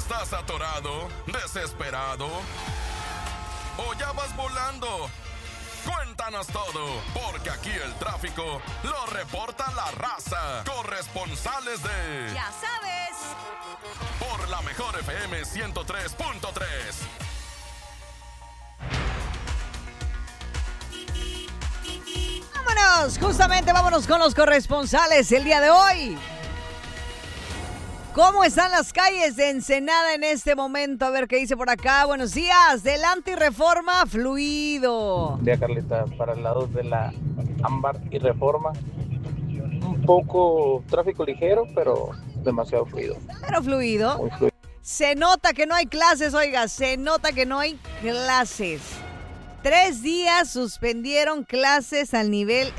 ¿Estás atorado, desesperado o ya vas volando? Cuéntanos todo, porque aquí el tráfico lo reporta la raza. Corresponsales de... Ya sabes. Por la mejor FM 103.3. Vámonos, justamente vámonos con los corresponsales el día de hoy. ¿Cómo están las calles de Ensenada en este momento? A ver qué dice por acá. Buenos días. Delante y Reforma, fluido. Buen día, Carlita. Para el lado de la Ámbar y Reforma, un poco tráfico ligero, pero demasiado fluido. Pero fluido. Muy fluido. Se nota que no hay clases, oiga. Se nota que no hay clases. 3 días suspendieron clases al nivel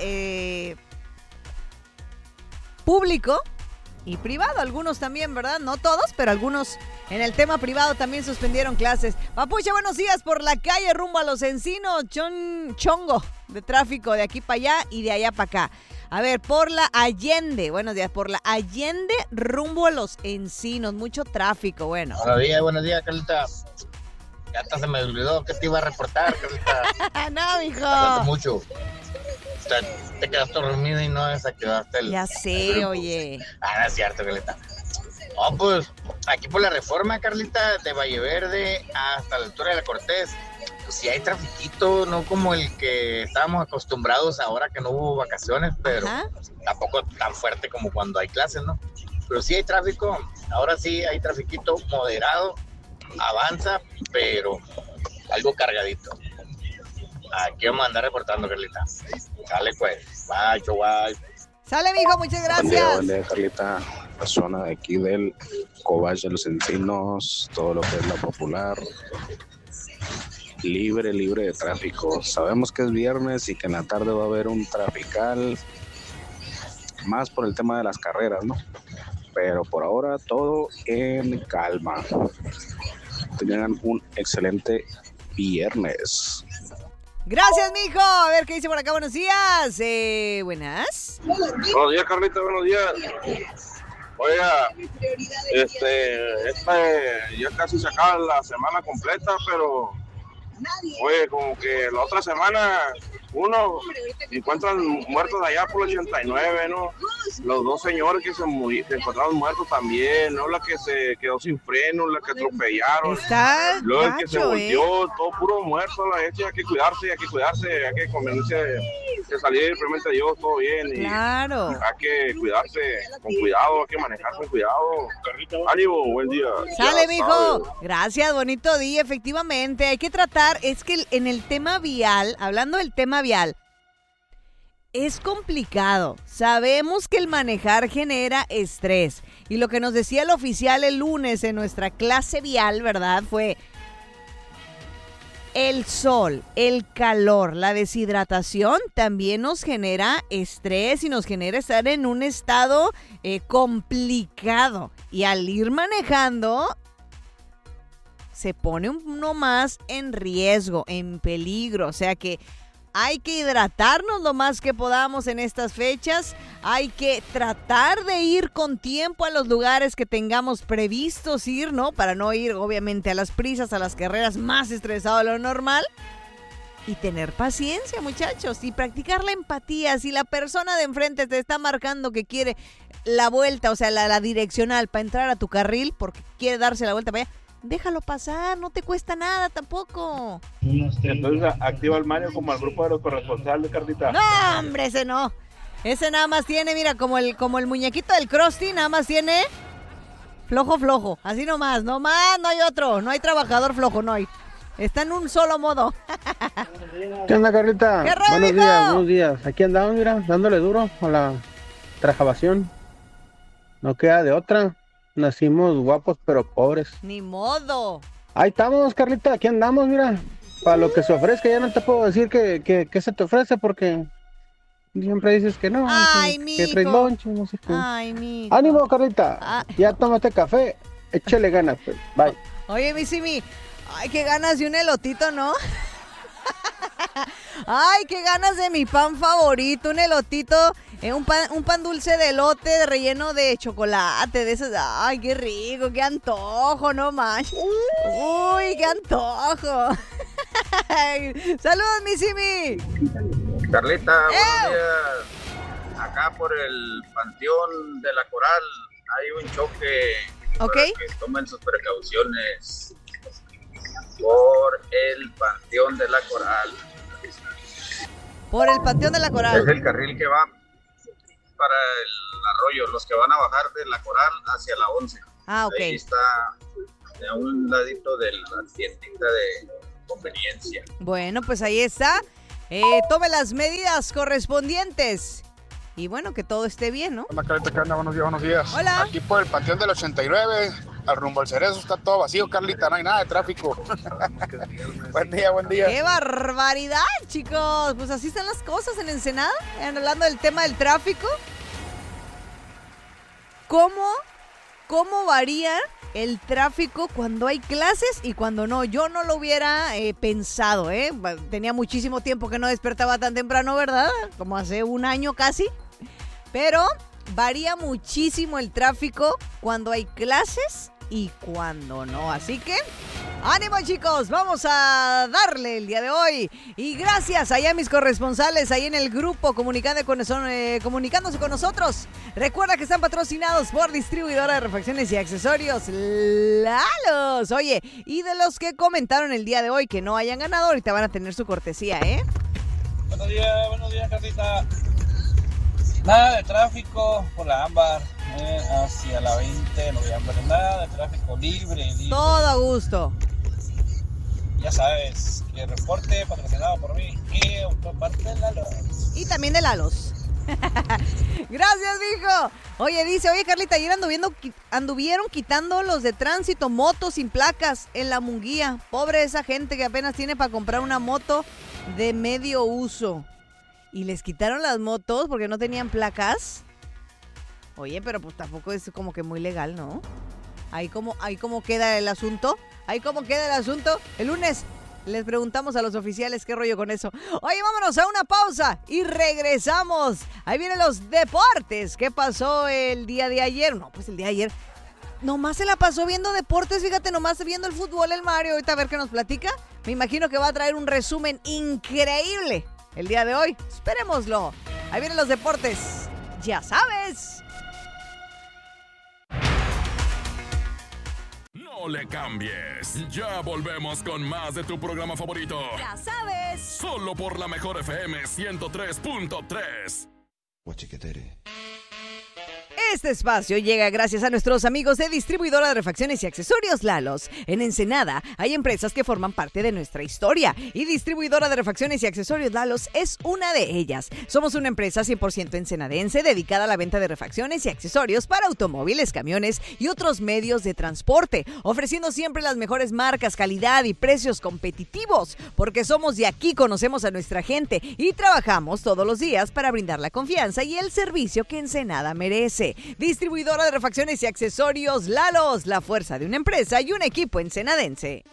público y privado, algunos también, ¿verdad? No todos, pero algunos en el tema privado también suspendieron clases. Papucha, buenos días. Por la calle rumbo a Los Encinos, chongo de tráfico de aquí para allá y de allá para acá. A ver, por la Allende, buenos días, por la Allende rumbo a Los Encinos, mucho tráfico, bueno. Buenos días, Carlita. Ya hasta se me olvidó que te iba a reportar, Carlita. No, mijo. Hace mucho. Te quedaste dormido y no desactivaste el... Ya sé, oye. No es cierto, Carlita. Oh, pues, aquí por la Reforma, Carlita, de Valle Verde hasta la altura de la Cortés, pues sí hay trafiquito, no como el que estábamos acostumbrados ahora que no hubo vacaciones, pero tampoco tan fuerte como cuando hay clases, ¿no? Pero sí hay tráfico, ahora sí hay trafiquito moderado, avanza, pero algo cargadito. Aquí vamos a andar reportando, Carlita. Sale pues, bye. Sale, mijo, muchas gracias. Buen día, Carlita. La zona de aquí del Cobach de Los Encinos, todo lo que es la Popular, libre de tráfico. Sabemos que es viernes y que en la tarde va a haber un trafical, más por el tema de las carreras, ¿no? Pero por ahora todo en calma. Tengan un excelente viernes. Gracias, mijo. A ver qué dice por acá. Buenos días. Buenas. Buenos días, Carlita. Buenos días. Oiga, ya casi se acaba la semana completa, pero oye, como que la otra semana uno encuentran muertos allá por el 89, ¿no? Los 2 señores que se encontraron muertos también, ¿no? La que se quedó sin freno, la que atropellaron. Está luego el que se volteó, todo puro muerto, la gente. Hay que cuidarse, hay que convenirse de salir, realmente Dios, todo bien. Y claro. Hay que cuidarse con cuidado, hay que manejar con cuidado. Ánimo, buen día. Sale, mijo. Gracias, bonito día, efectivamente. Hay que tratar, es que en el tema vial, hablando del tema vial, es complicado. Sabemos que el manejar genera estrés. Y lo que nos decía el oficial el lunes en nuestra clase vial, ¿verdad? Fue el sol, el calor, la deshidratación también nos genera estrés y nos genera estar en un estado complicado. Y al ir manejando, se pone uno más en riesgo, en peligro. O sea que hay que hidratarnos lo más que podamos en estas fechas. Hay que tratar de ir con tiempo a los lugares que tengamos previstos ir, ¿no? Para no ir, obviamente, a las prisas, a las carreras, más estresado de lo normal. Y tener paciencia, muchachos, y practicar la empatía. Si la persona de enfrente te está marcando que quiere la vuelta, o sea, la direccional para entrar a tu carril porque quiere darse la vuelta para allá, déjalo pasar, no te cuesta nada tampoco. Entonces activa al Mario como al grupo de los corresponsales, Carlita. No, hombre, ese no. Ese nada más tiene, mira, como el muñequito del Krusty, nada más tiene flojo. Así nomás, no hay otro. No hay trabajador flojo, no hay. Está en un solo modo. ¿Qué onda, Carlita? ¿Qué rollo, buenos días. Aquí andamos, mira, dándole duro a la trabajación. No queda de otra. Nacimos guapos pero pobres. Ni modo. Ahí estamos, Carlita, aquí andamos, mira. Para lo que se ofrezca, ya no te puedo decir que se te ofrece porque siempre dices que no. Ay, que traes lonche, no sé qué. Ay, mijo. Ánimo, Carlita. Ya tomaste café, échale ganas, pues. Bye. Oye, mi Simi, ay, qué ganas de un elotito, ¿no? Ay, qué ganas de mi pan favorito, un elotito Un pan dulce de elote relleno de chocolate, de esas. Ay, qué rico, qué antojo, no manches. Uy, qué antojo. Saludos, mi Simi. Carlita, buenos días. Acá por el Panteón de la Coral hay un choque. Ok. Para que tomen sus precauciones. Por el Panteón de la Coral. Por el Panteón de la Coral. Es el carril que va para el arroyo, los que van a bajar de la Coral hacia la 11. Ah, ok. Ahí está a un ladito de la tiendita de conveniencia. Bueno, pues ahí está. Tome las medidas correspondientes. Y bueno, que todo esté bien, ¿no? Hola, Carlita, ¿qué onda? Buenos días. Hola. Aquí por el Panteón del 89, al rumbo al Cerezo, está todo vacío, Carlita, no hay nada de tráfico. Buen día. ¡Qué barbaridad, chicos! Pues así están las cosas en Ensenada, hablando del tema del tráfico. ¿Cómo varía el tráfico cuando hay clases y cuando no? Yo no lo hubiera pensado, ¿eh? Tenía muchísimo tiempo que no despertaba tan temprano, ¿verdad? Como hace un año casi. Pero varía muchísimo el tráfico cuando hay clases y cuando no. Así que, ánimo, chicos, vamos a darle el día de hoy. Y gracias allá a mis corresponsales ahí en el grupo comunicándose con nosotros. Recuerda que están patrocinados por Distribuidora de Refacciones y Accesorios Lalos. Oye, y de los que comentaron el día de hoy que no hayan ganado, ahorita van a tener su cortesía, ¿eh? Buenos días, Carlita. Nada de tráfico por la Ámbar hacia la 20 de noviembre. Nada de tráfico libre. Todo a gusto. Ya sabes, el reporte patrocinado por mí y autoparte de Lalos. Y también de Lalos. Gracias, mijo. Oye, Carlita, ayer anduvieron quitando los de tránsito, motos sin placas en la Munguía. Pobre esa gente que apenas tiene para comprar una moto de medio uso. Y les quitaron las motos porque no tenían placas. Oye, pero pues tampoco es como que muy legal, ¿no? Ahí como queda el asunto. El lunes les preguntamos a los oficiales qué rollo con eso. Oye, vámonos a una pausa y regresamos. Ahí vienen los deportes. ¿Qué pasó el día de ayer? No, pues el día de ayer nomás se la pasó viendo deportes. Fíjate, nomás viendo el fútbol el Mario. Ahorita a ver qué nos platica. Me imagino que va a traer un resumen increíble el día de hoy. Esperémoslo. Ahí vienen los deportes. Ya sabes. No le cambies. Ya volvemos con más de tu programa favorito. Ya sabes. Solo por la mejor FM 103.3. Guachiquetere. Este espacio llega gracias a nuestros amigos de Distribuidora de Refacciones y Accesorios Lalos. En Ensenada hay empresas que forman parte de nuestra historia y Distribuidora de Refacciones y Accesorios Lalos es una de ellas. Somos una empresa 100% ensenadense dedicada a la venta de refacciones y accesorios para automóviles, camiones y otros medios de transporte, ofreciendo siempre las mejores marcas, calidad y precios competitivos, porque somos de aquí, conocemos a nuestra gente y trabajamos todos los días para brindar la confianza y el servicio que Ensenada merece. Distribuidora de Refacciones y Accesorios Lalos, la fuerza de una empresa y un equipo ensenadense.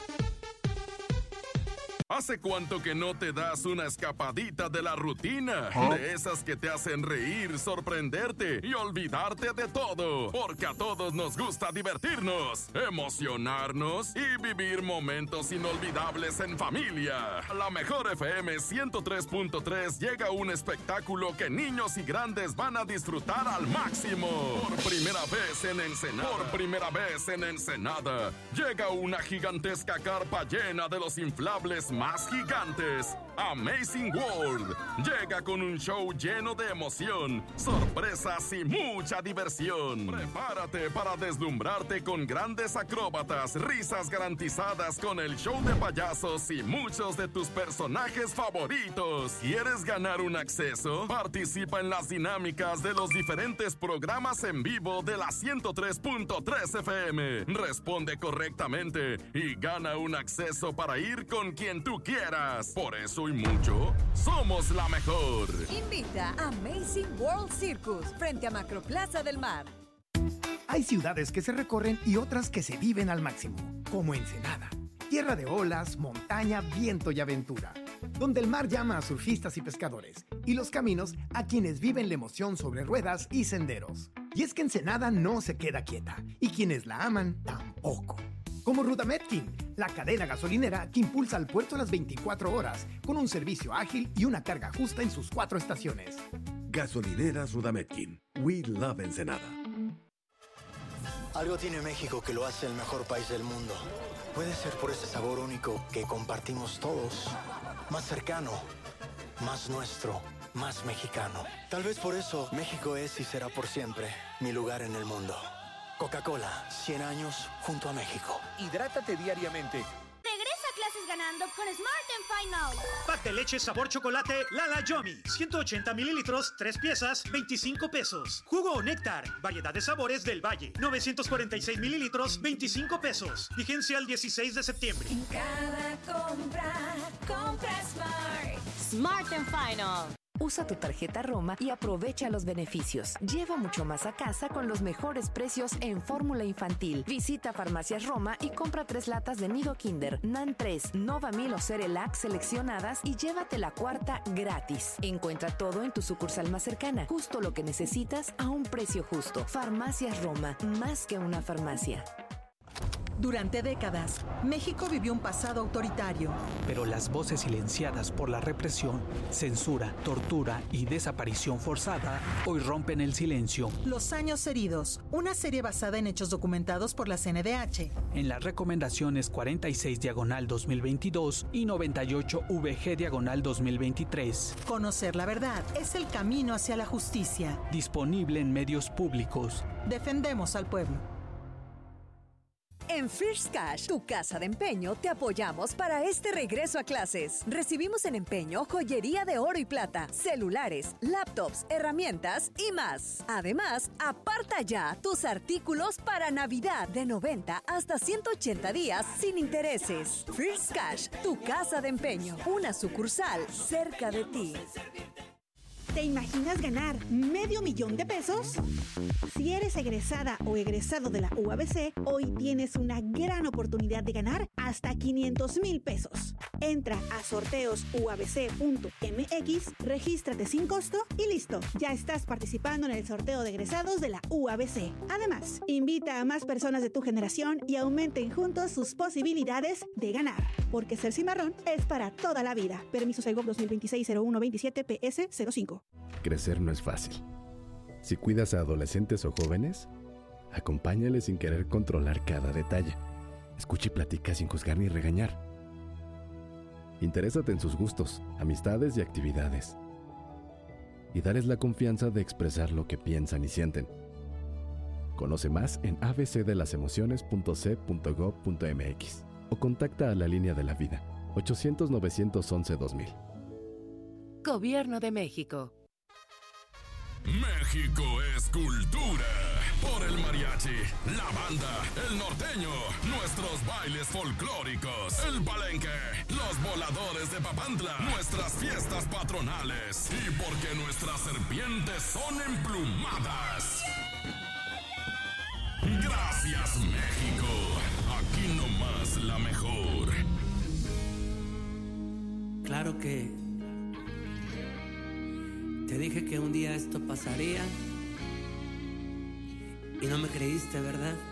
¿Hace cuánto que no te das una escapadita de la rutina? De esas que te hacen reír, sorprenderte y olvidarte de todo. Porque a todos nos gusta divertirnos, emocionarnos y vivir momentos inolvidables en familia. La mejor FM 103.3 llega un espectáculo que niños y grandes van a disfrutar al máximo. Por primera vez en Ensenada, llega una gigantesca carpa llena de los inflables más gigantes. Amazing World llega con un show lleno de emoción, sorpresas y mucha diversión. Prepárate para deslumbrarte con grandes acróbatas, risas garantizadas con el show de payasos y muchos de tus personajes favoritos. ¿Quieres ganar un acceso? Participa en las dinámicas de los diferentes programas en vivo de la 103.3 FM. Responde correctamente y gana un acceso para ir con quien tú quieras. Por eso y mucho, somos la mejor. Invita a Amazing World Circus frente a Macroplaza del Mar. Hay ciudades que se recorren y otras que se viven al máximo, como Ensenada, tierra de olas, montaña, viento y aventura, donde el mar llama a surfistas y pescadores y los caminos a quienes viven la emoción sobre ruedas y senderos. Y es que Ensenada no se queda quieta, y quienes la aman tampoco. Como Rudametkin, la cadena gasolinera que impulsa al puerto a las 24 horas, con un servicio ágil y una carga justa en sus 4 estaciones. Gasolineras Rudametkin. We love Ensenada. Algo tiene México que lo hace el mejor país del mundo. Puede ser por ese sabor único que compartimos todos. Más cercano, más nuestro, más mexicano. Tal vez por eso México es y será por siempre mi lugar en el mundo. Coca-Cola, 100 años junto a México. Hidrátate diariamente. Regresa a clases ganando con Smart & Final. Pack de leche sabor chocolate Lala Yummy. 180 mililitros, 3 piezas, 25 pesos. Jugo o néctar, variedad de sabores del Valle. 946 mililitros, 25 pesos. Vigencia el 16 de septiembre. En cada compra Smart. Smart & Final. Usa tu tarjeta Roma y aprovecha los beneficios. Lleva mucho más a casa con los mejores precios en fórmula infantil. Visita Farmacias Roma y compra 3 latas de Nido Kinder, NAN 3, Novamil o Cerelac seleccionadas y llévate la 4ª gratis. Encuentra todo en tu sucursal más cercana. Justo lo que necesitas a un precio justo. Farmacias Roma, más que una farmacia. Durante décadas, México vivió un pasado autoritario. Pero las voces silenciadas por la represión, censura, tortura y desaparición forzada hoy rompen el silencio. Los años heridos, una serie basada en hechos documentados por la CNDH. En las recomendaciones 46/2022 y 98VG/2023. Conocer la verdad es el camino hacia la justicia. Disponible en medios públicos. Defendemos al pueblo. En First Cash, tu casa de empeño, te apoyamos para este regreso a clases. Recibimos en empeño joyería de oro y plata, celulares, laptops, herramientas y más. Además, aparta ya tus artículos para Navidad de 90 hasta 180 días sin intereses. First Cash, tu casa de empeño, una sucursal cerca de ti. ¿Te imaginas ganar $500,000 de pesos? Si eres egresada o egresado de la UABC, hoy tienes una gran oportunidad de ganar hasta $500,000 pesos. Entra a sorteosuabc.mx, regístrate sin costo y listo, ya estás participando en el sorteo de egresados de la UABC. Además, invita a más personas de tu generación y aumenten juntos sus posibilidades de ganar, porque ser cimarrón es para toda la vida. Permiso Segov 2026-0127 PS05. Crecer no es fácil. Si cuidas a adolescentes o jóvenes, acompáñales sin querer controlar cada detalle. Escucha y platica sin juzgar ni regañar. Interésate en sus gustos, amistades y actividades. Y dales la confianza de expresar lo que piensan y sienten. Conoce más en abcdelasemociones.c.gov.mx o contacta a la Línea de la Vida, 800-911-2000. Gobierno de México. México es cultura. Por el mariachi, la banda, el norteño, nuestros bailes folclóricos, el palenque, los voladores de Papantla, nuestras fiestas patronales y porque nuestras serpientes son emplumadas. Gracias, México. Aquí nomás la mejor. Claro que te dije que un día esto pasaría y no me creíste, ¿verdad?